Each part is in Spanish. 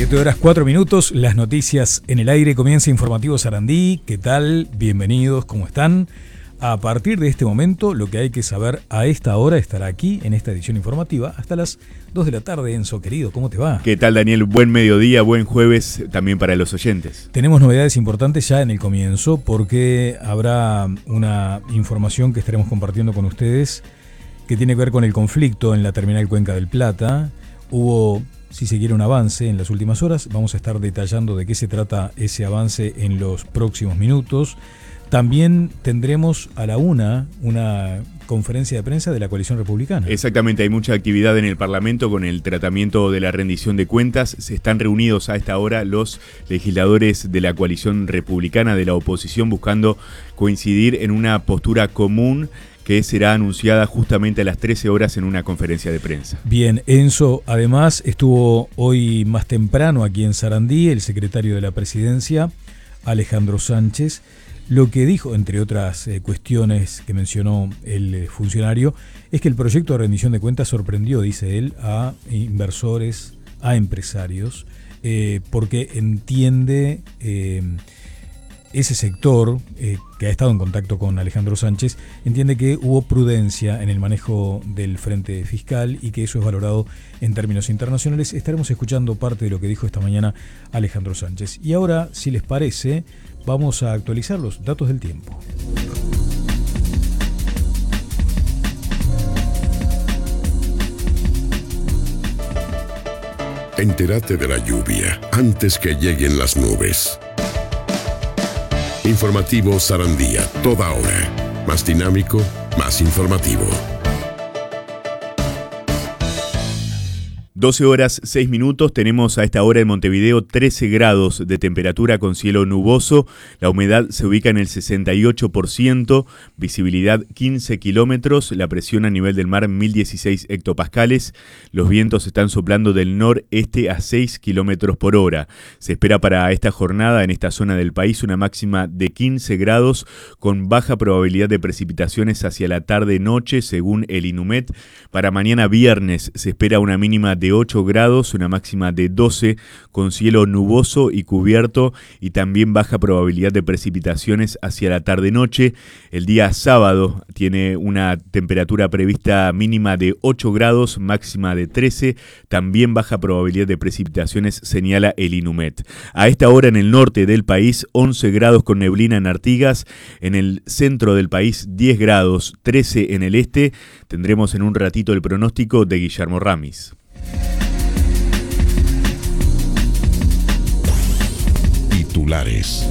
7 horas 4 minutos, las noticias en el aire. Comienza Informativo Sarandí. ¿Qué tal? Bienvenidos, ¿cómo están? A partir de este momento, lo que hay que saber a esta hora estará aquí en esta edición informativa hasta las 2 de la tarde. Enzo, querido, ¿cómo te va? ¿Qué tal, Daniel? Buen mediodía, buen jueves también para los oyentes. Tenemos novedades importantes ya en el comienzo porque habrá una información que estaremos compartiendo con ustedes que tiene que ver con el conflicto en la terminal Cuenca del Plata. Hubo, si se quiere, un avance en las últimas horas. Vamos a estar detallando de qué se trata ese avance en los próximos minutos. También tendremos a la una conferencia de prensa de la coalición republicana. Exactamente, hay mucha actividad en el Parlamento con el tratamiento de la rendición de cuentas. Se están reunidos a esta hora los legisladores de la coalición republicana de la oposición buscando coincidir en una postura común que será anunciada justamente a las 13 horas en una conferencia de prensa. Bien, Enzo, además estuvo hoy más temprano aquí en Sarandí el secretario de la Presidencia, Alejandro Sánchez. Lo que dijo, entre otras cuestiones que mencionó el funcionario, es que el proyecto de rendición de cuentas sorprendió, dice él, a inversores, a empresarios, porque entiende ese sector que ha estado en contacto con Alejandro Sánchez, entiende que hubo prudencia en el manejo del frente fiscal y que eso es valorado en términos internacionales. Estaremos escuchando parte de lo que dijo esta mañana Alejandro Sánchez. Y ahora, si les parece, vamos a actualizar los datos del tiempo. Entérate de la lluvia antes que lleguen las nubes. Informativo Sarandía, toda hora. Más dinámico, más informativo. 12 horas 6 minutos, tenemos a esta hora en Montevideo 13 grados de temperatura con cielo nuboso, la humedad se ubica en el 68%, visibilidad 15 kilómetros, la presión a nivel del mar 1016 hectopascales, los vientos están soplando del noreste a 6 kilómetros por hora. Se espera para esta jornada en esta zona del país una máxima de 15 grados con baja probabilidad de precipitaciones hacia la tarde-noche según el INUMET. Para mañana viernes se espera una mínima de 8 grados, una máxima de 12, con cielo nuboso y cubierto y también baja probabilidad de precipitaciones hacia la tarde-noche. El día sábado tiene una temperatura prevista mínima de 8 grados, máxima de 13, también baja probabilidad de precipitaciones, señala el INUMET. A esta hora en el norte del país, 11 grados con neblina en Artigas, en el centro del país 10 grados, 13 en el este. Tendremos en un ratito el pronóstico de Guillermo Ramis. Titulares.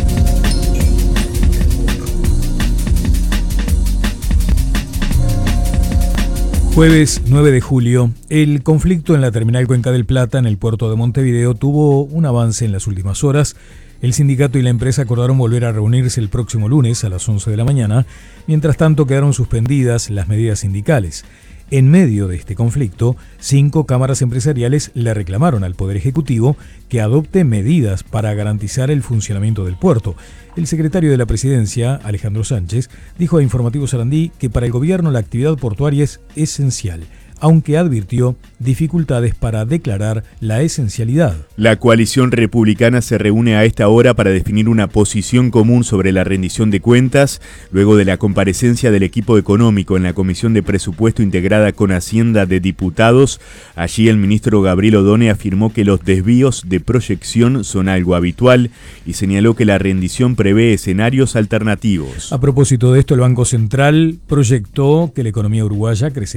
Jueves 9 de julio, el conflicto en la terminal Cuenca del Plata, en el puerto de Montevideo, tuvo un avance en las últimas horas. El sindicato y la empresa acordaron volver a reunirse el próximo lunes a las 11 de la mañana. Mientras tanto, quedaron suspendidas las medidas sindicales. En medio de este conflicto, 5 cámaras empresariales le reclamaron al Poder Ejecutivo que adopte medidas para garantizar el funcionamiento del puerto. El secretario de la Presidencia, Alejandro Sánchez, dijo a Informativo Sarandí que para el gobierno la actividad portuaria es esencial, aunque advirtió dificultades para declarar la esencialidad. La coalición republicana se reúne a esta hora para definir una posición común sobre la rendición de cuentas, luego de la comparecencia del equipo económico en la Comisión de Presupuesto integrada con Hacienda de Diputados. Allí el ministro Gabriel Odone afirmó que los desvíos de proyección son algo habitual y señaló que la rendición prevé escenarios alternativos. A propósito de esto, el Banco Central proyectó que la economía uruguaya crecerá